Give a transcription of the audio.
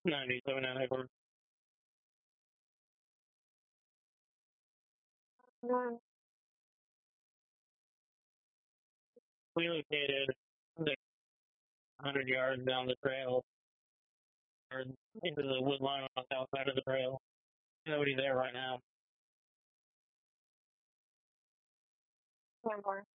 97 out of We located 100 yards down the trail or into the wood line on the south side of the trail. Nobody's there right now.